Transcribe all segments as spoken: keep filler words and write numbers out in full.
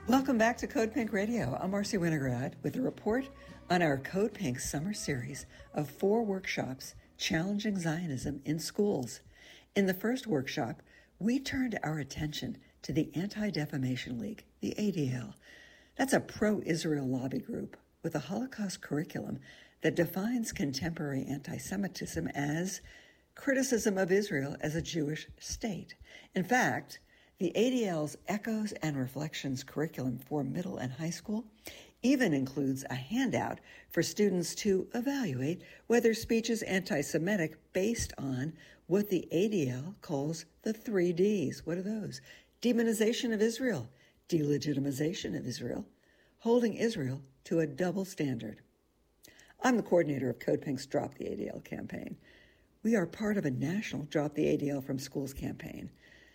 Welcome back to Code Pink Radio. I'm Marcy Winograd with a report on our Code Pink summer series of four workshops challenging Zionism in schools. In the first workshop, we turned our attention to the Anti-Defamation League, the A D L. That's a pro-Israel lobby group with a Holocaust curriculum that defines contemporary anti-Semitism as criticism of Israel as a Jewish state. In fact, the A D L's Echoes and Reflections curriculum for middle and high school even includes a handout for students to evaluate whether speech is anti-Semitic based on what the A D L calls the three Ds. What are those? Demonization of Israel, delegitimization of Israel, holding Israel to a double standard. I'm the coordinator of Code Pink's Drop the A D L campaign. We are part of a national Drop the A D L from Schools campaign.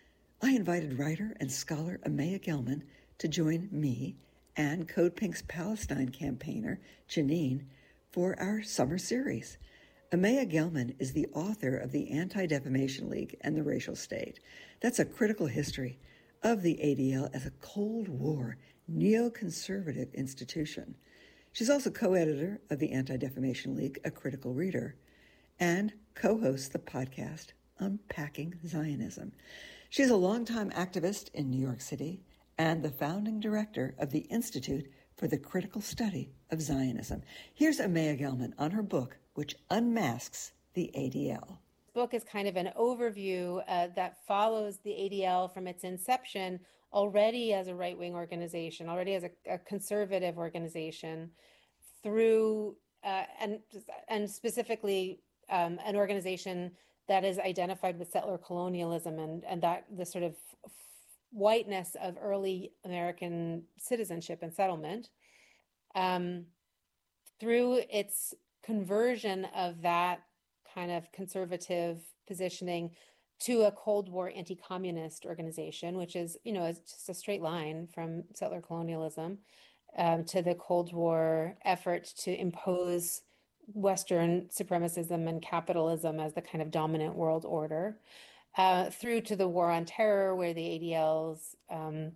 I invited writer and scholar Amaya Gelman to join me and Code Pink's Palestine campaigner, Janine, for our summer series. Amaya Gelman is the author of the Anti-Defamation League and the Racial State. That's a critical history of the A D L as a Cold War neoconservative institution. She's also co-editor of the Anti-Defamation League, A Critical Reader, and co-hosts the podcast Unpacking Zionism. She's a longtime activist in New York City and the founding director of the Institute for the Critical Study of Zionism. Here's Amaya Gelman on her book, which unmasks the A D L. This book is kind of an overview uh, that follows the A D L from its inception, already as a right-wing organization, already as a, a conservative organization, through uh, and and specifically um, an organization that is identified with settler colonialism and, and that the sort of f- whiteness of early American citizenship and settlement, um, through its conversion of that kind of conservative positioning to a Cold War anti-communist organization, which is, you know, is just a straight line from settler colonialism um, to the Cold War effort to impose Western supremacism and capitalism as the kind of dominant world order, uh, through to the War on Terror, where the A D L's um,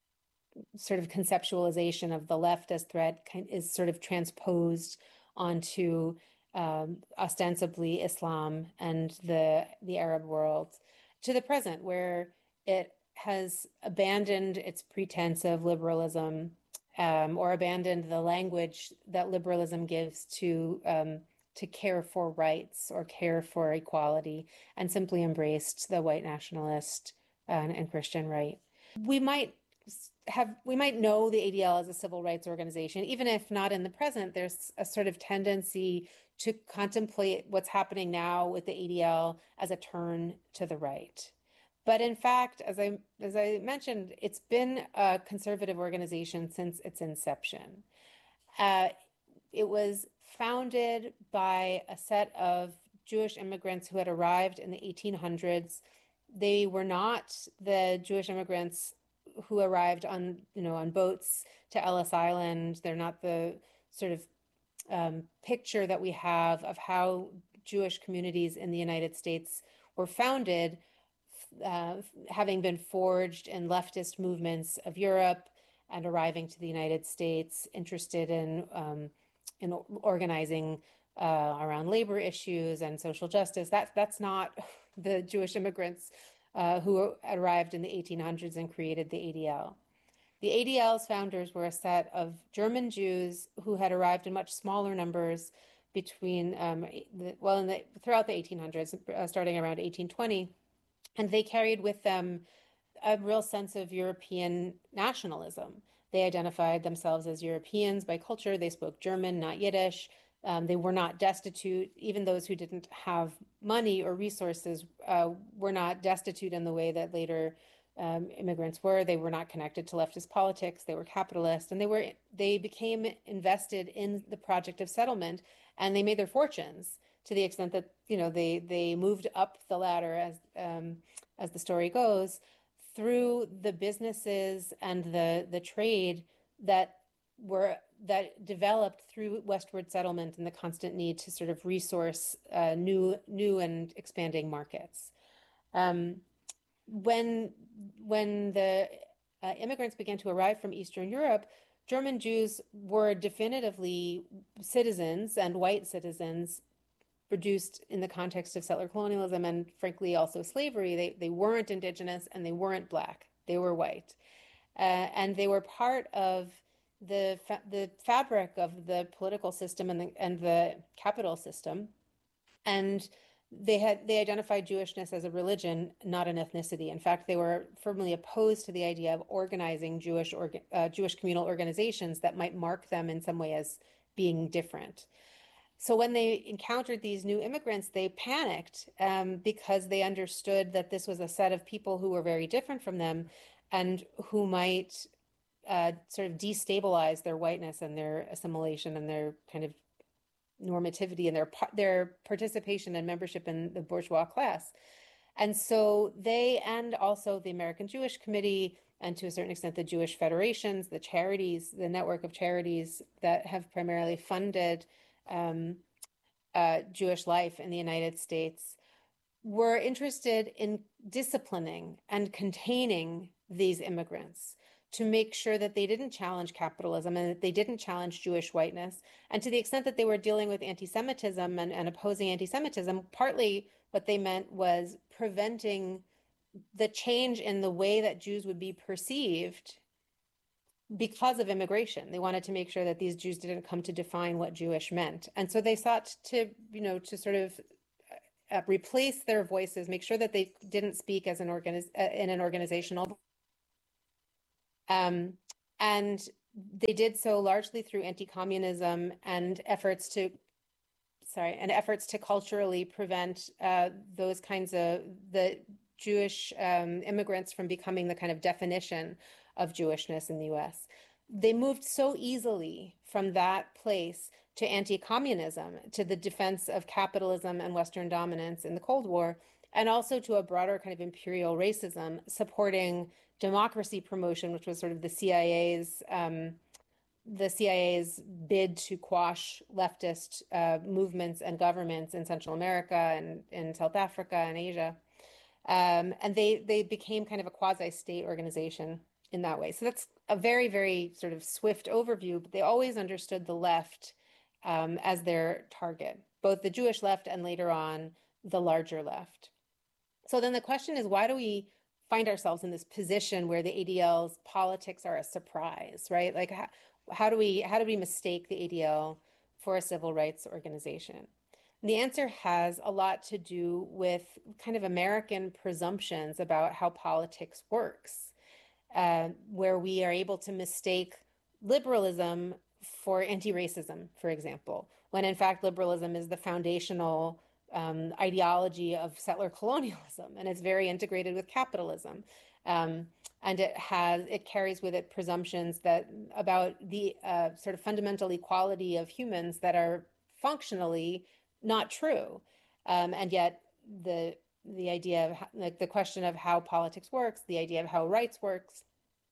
sort of conceptualization of the left as threat is sort of transposed onto um, ostensibly Islam and the the Arab world, to the present, where it has abandoned its pretense of liberalism, Um, or abandoned the language that liberalism gives to um, to care for rights or care for equality, and simply embraced the white nationalist and, and Christian right. We might have we might know the A D L as a civil rights organization, even if not in the present. There's a sort of tendency to contemplate what's happening now with the A D L as a turn to the right. But in fact, as I as I mentioned, it's been a conservative organization since its inception. Uh, it was founded by a set of Jewish immigrants who had arrived in the eighteen hundreds. They were not the Jewish immigrants who arrived on, you know, on boats to Ellis Island. They're not the sort of um, picture that we have of how Jewish communities in the United States were founded, Uh, having been forged in leftist movements of Europe and arriving to the United States, interested in um, in organizing uh, around labor issues and social justice. That that's not the Jewish immigrants uh, who arrived in the eighteen hundreds and created the A D L. The A D L's founders were a set of German Jews who had arrived in much smaller numbers between um, the, well, in the, throughout the eighteen hundreds, uh, starting around eighteen twenty. And they carried with them a real sense of European nationalism. They identified themselves as Europeans by culture. They spoke German, not Yiddish. Um, they were not destitute. Even those who didn't have money or resources uh, were not destitute in the way that later um, immigrants were. They were not connected to leftist politics. They were capitalist, and they were they became invested in the project of settlement, and they made their fortunes, to the extent that, you know, they they moved up the ladder, as um, as the story goes, through the businesses and the the trade that were that developed through westward settlement and the constant need to sort of resource uh, new new and expanding markets. Um, when when the uh, immigrants began to arrive from Eastern Europe, German Jews were definitively citizens and white citizens produced in the context of settler colonialism and frankly also slavery. They, they weren't indigenous and they weren't Black, they were white. Uh, and they were part of the, fa the fabric of the political system and the, and the capital system. And they had they identified Jewishness as a religion, not an ethnicity. In fact, they were firmly opposed to the idea of organizing Jewish orga, uh, Jewish communal organizations that might mark them in some way as being different. So when they encountered these new immigrants, they panicked um, because they understood that this was a set of people who were very different from them and who might uh, sort of destabilize their whiteness and their assimilation and their kind of normativity and their their participation and membership in the bourgeois class. And so they, and also the American Jewish Committee, and to a certain extent the Jewish federations, the charities, the network of charities that have primarily funded um, uh, Jewish life in the United States, were interested in disciplining and containing these immigrants to make sure that they didn't challenge capitalism and that they didn't challenge Jewish whiteness. And to the extent that they were dealing with anti-Semitism and, and opposing anti-Semitism, partly what they meant was preventing the change in the way that Jews would be perceived because of immigration. They wanted to make sure that these Jews didn't come to define what Jewish meant. And so they sought to, you know, to sort of uh, replace their voices, make sure that they didn't speak as an organiz uh, in an organizational Um, and they did so largely through anti-communism and efforts to, sorry, and efforts to culturally prevent uh, those kinds of the Jewish um, immigrants from becoming the kind of definition of Jewishness in the U S. They moved so easily from that place to anti-communism, to the defense of capitalism and Western dominance in the Cold War, and also to a broader kind of imperial racism supporting democracy promotion, which was sort of the C I A's um, the C I A's bid to quash leftist uh, movements and governments in Central America and in South Africa and Asia. Um, and they they became kind of a quasi-state organization in that way. So that's a very, very sort of swift overview, but they always understood the left um, as their target, both the Jewish left and later on the larger left. So then the question is, why do we find ourselves in this position where the A D L's politics are a surprise, right? Like, how, how do we how do we mistake the A D L for a civil rights organization? And the answer has a lot to do with kind of American presumptions about how politics works, uh, where we are able to mistake liberalism for anti-racism, for example, when in fact liberalism is the foundational Um, ideology of settler colonialism, and it's very integrated with capitalism. Um, and it has, it carries with it presumptions that about the uh, sort of fundamental equality of humans that are functionally not true. Um, and yet the, the idea of, like the question of how politics works, the idea of how rights works,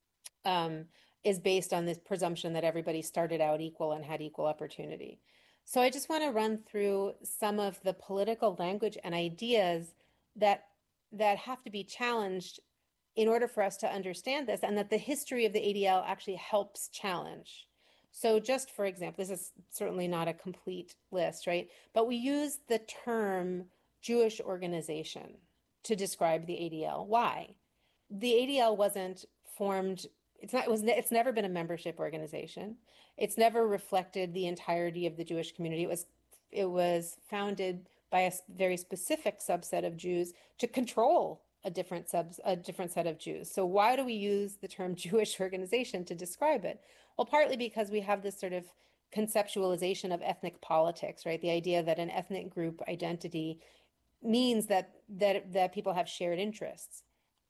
um, is based on this presumption that everybody started out equal and had equal opportunity. So I just want to run through some of the political language and ideas that that have to be challenged in order for us to understand this, and that the history of the A D L actually helps challenge. So just for example, this is certainly not a complete list, right? But we use the term Jewish organization to describe the A D L. Why? The A D L wasn't formed, it's not, it was, it's never been a membership organization. It's never reflected the entirety of the Jewish community. It was, it was founded by a very specific subset of Jews to control a different subs, a different set of Jews. So why do we use the term Jewish organization to describe it? Well, partly because we have this sort of conceptualization of ethnic politics, right? The idea that an ethnic group identity means that that that people have shared interests.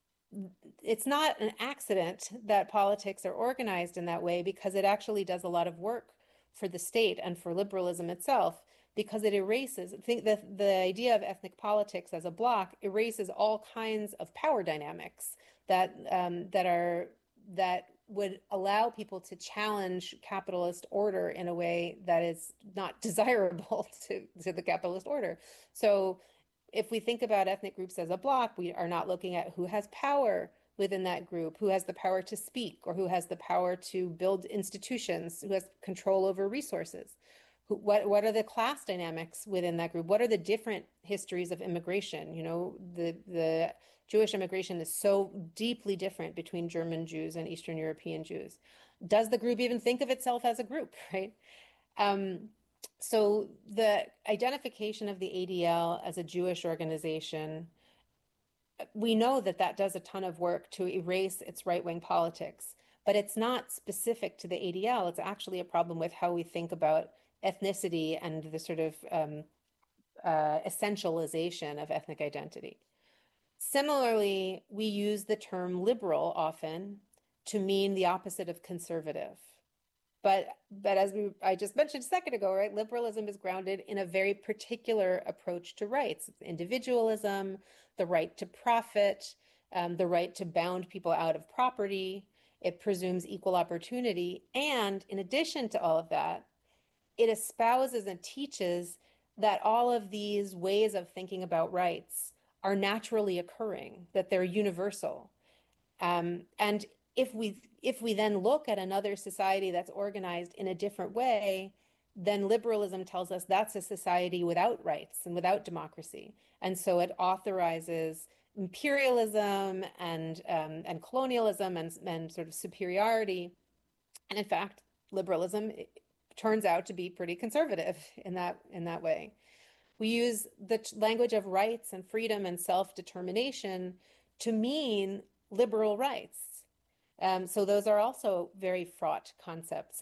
It's not an accident that politics are organized in that way, because it actually does a lot of work for the state and for liberalism itself, because it erases, I think that the idea of ethnic politics as a block erases all kinds of power dynamics that um, that are that would allow people to challenge capitalist order in a way that is not desirable to, to the capitalist order. So if we think about ethnic groups as a block, we are not looking at who has power within that group, who has the power to speak, or who has the power to build institutions, who has control over resources. Who, what, what are the class dynamics within that group? What are the different histories of immigration? You know, the, the Jewish immigration is so deeply different between German Jews and Eastern European Jews. Does the group even think of itself as a group, right? Um, so the identification of the A D L as a Jewish organization, we know that that does a ton of work to erase its right-wing politics, but it's not specific to the A D L. It's actually a problem with how we think about ethnicity and the sort of um, uh, essentialization of ethnic identity. Similarly, we use the term liberal often to mean the opposite of conservative. But, but as we, I just mentioned a second ago, right, liberalism is grounded in a very particular approach to rights. It's individualism, the right to profit, um, the right to bound people out of property. It presumes equal opportunity. And in addition to all of that, it espouses and teaches that all of these ways of thinking about rights are naturally occurring, that they're universal. Um, and if we if we then look at another society that's organized in a different way, then liberalism tells us that's a society without rights and without democracy. And so it authorizes imperialism and um, and colonialism and, and sort of superiority. And in fact, liberalism turns out to be pretty conservative in that in that way. We use the language of rights and freedom and self-determination to mean liberal rights. Um, so those are also very fraught concepts.